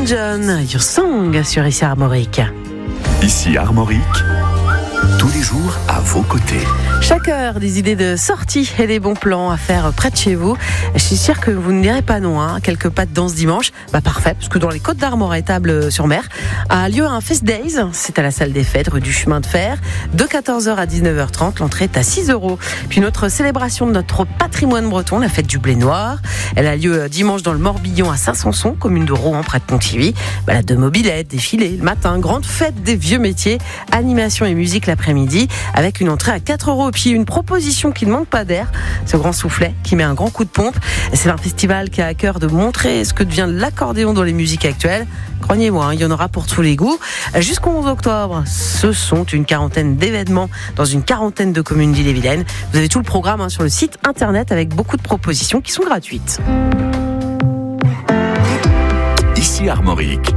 John, Your Song sur ici Armorique. Ici Armorique, tous les jours à vos côtés. Chaque heure, des idées de sortie et des bons plans à faire près de chez vous. Je suis sûre que vous ne direz pas non, quelques pas de danse dimanche. Parfait, parce que dans les Côtes d'Armor et Table-sur-Mer a lieu un Fest Days. C'est à la salle des fêtes, rue du Chemin de Fer, de 14h à 19h30. L'entrée est à 6€. Puis notre célébration de notre patrimoine breton, la fête du blé noir. Elle a lieu dimanche dans le Morbihan à Saint-Sanson, commune de Rohan, près de Pontivy. Balade de mobilette, défilé le matin, grande fête des vieux métiers, animation et musique l'après-midi, avec une entrée à 4€. Puis une proposition qui ne manque pas d'air, ce grand soufflet qui met un grand coup de pompe. C'est un festival qui a à cœur de montrer ce que devient l'accordéon dans les musiques actuelles. Croyez-moi, il y en aura pour tous les goûts. Jusqu'au 11 octobre, ce sont une quarantaine d'événements dans une quarantaine de communes d'Ille-et-Vilaine. Vous avez tout le programme sur le site internet avec beaucoup de propositions qui sont gratuites. Ici Armorique.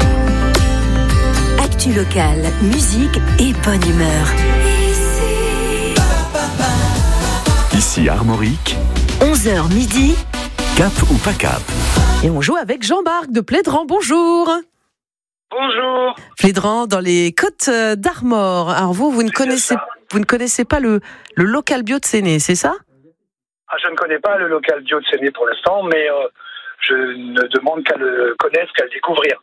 Actu locale, musique et bonne humeur. Ici Armorique, 11h midi. Cap ou pas cap? Et on joue avec Jean-Marc de Plédran. Bonjour. Bonjour. Plédran dans les Côtes d'Armor. Alors vous ne connaissez pas le local bio de Séné, c'est ça? Je ne connais pas le local bio de Séné pour l'instant, mais je ne demande qu'à le connaître, qu'à le découvrir.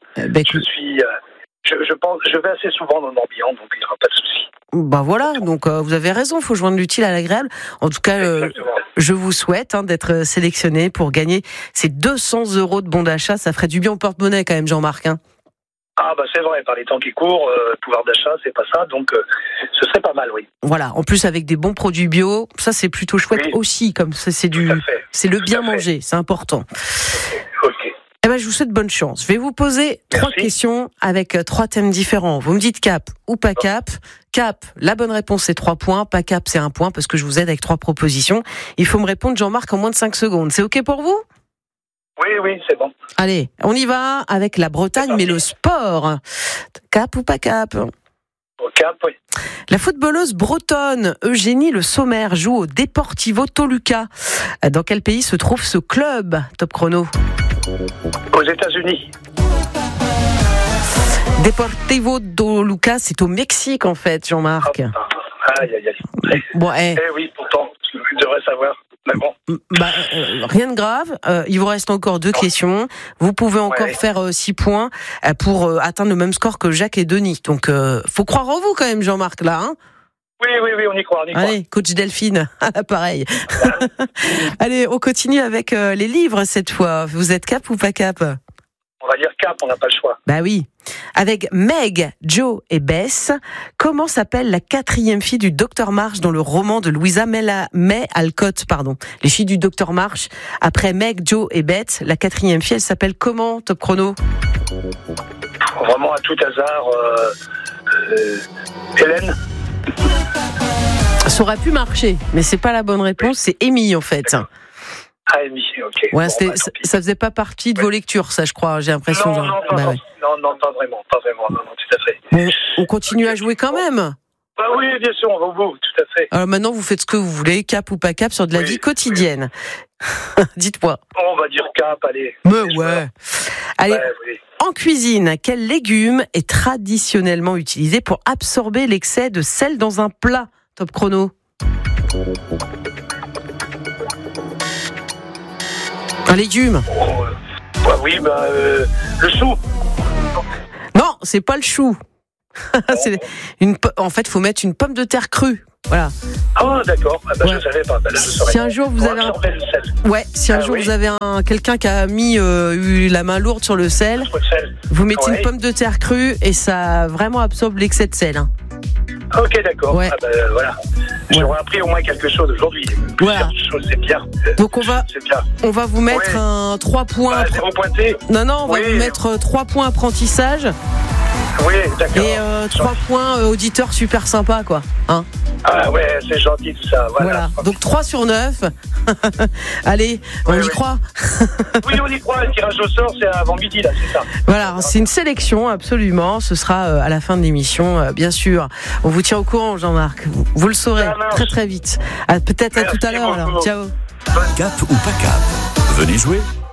Je vais assez souvent dans le Morbihan, donc il n'y aura pas de souci. Voilà, donc vous avez raison, il faut joindre l'utile à l'agréable. En tout cas, je vous souhaite d'être sélectionné pour gagner ces 200€ de bons d'achat. Ça ferait du bien au porte-monnaie quand même, Jean-Marc. C'est vrai, par les temps qui courent, pouvoir d'achat, c'est pas ça, donc ce serait pas mal, oui. Voilà, en plus avec des bons produits bio, ça c'est plutôt chouette aussi, comme ça, c'est le bien manger, c'est important. Ok. Je vous souhaite bonne chance. Je vais vous poser 3 questions avec 3 thèmes différents. Vous me dites cap ou pas cap. Cap, la bonne réponse c'est 3 points. Pas cap, c'est 1 point parce que je vous aide avec 3 propositions. Il faut me répondre, Jean-Marc, en moins de 5 secondes. C'est OK pour vous ? Oui, c'est bon. Allez, on y va avec la Bretagne, mais le sport. Cap ou pas cap ? Cap, oui. La footballeuse bretonne Eugénie Le Sommer joue au Deportivo Toluca. Dans quel pays se trouve ce club ? Top chrono. Aux États-Unis. Deportivo Toluca, c'est au Mexique en fait, Jean-Marc. Aïe. Bon, oui, pourtant, je devrais savoir. Mais bon. Rien de grave. Il vous reste encore 2 questions. Vous pouvez encore faire 6 points pour atteindre le même score que Jacques et Denis. Donc, faut croire en vous quand même, Jean-Marc, là. Oui, on y croit. Allez, coach Delphine, à l'appareil. Allez, on continue avec les livres cette fois. Vous êtes cap ou pas cap ? On va dire cap, on n'a pas le choix. Oui. Avec Meg, Joe et Bess, comment s'appelle la 4e fille du Dr Marsh dans le roman de Louisa May Alcott, Les filles du Dr Marsh. Après Meg, Joe et Beth, la 4e fille, elle s'appelle comment, top chrono ? Vraiment à tout hasard, Hélène. Ça aurait pu marcher, mais c'est pas la bonne réponse, c'est Amy en fait. Amy, ok. Ouais, ça faisait pas partie de vos lectures, ça je crois, j'ai l'impression. Non, pas vraiment, non, tout à fait. Bon, on continue à jouer quand même. Oui, bien sûr, on va au bout, tout à fait. Alors maintenant, vous faites ce que vous voulez, cap ou pas cap, sur de la vie quotidienne. Dites-moi. On va dire cap, allez. Mais ouais. Allez, en cuisine, quel légume est traditionnellement utilisé pour absorber l'excès de sel dans un plat ? Top chrono. Un légume. Le chou. Non, c'est pas le chou. En fait, faut mettre une pomme de terre crue. Voilà. D'accord. Je savais pas. Là, je saurais. Si un jour vous avez vous avez quelqu'un qui a eu la main lourde sur le sel, vous mettez une pomme de terre crue et ça vraiment absorbe l'excès de sel. Ok, d'accord. Ouais. Voilà. J'aurais appris au moins quelque chose aujourd'hui. Voilà. C'est bien. Donc on va vous mettre un 3 points. 0 pointé. Non, on va vous mettre 3 points apprentissage. Oui, d'accord. Et 3 points auditeur super sympa, quoi. C'est gentil tout ça. Voilà. Donc 3 sur 9. Allez, on y croit. Oui, on y croit. Le tirage au sort, c'est avant midi, là, c'est ça. Voilà, c'est une sélection, absolument. Ce sera à la fin de l'émission, bien sûr. On vous tient au courant, Jean-Marc. Vous le saurez très très vite. Peut-être à tout à l'heure, alors. Ciao. Cap ou pas cap ? Venez jouer.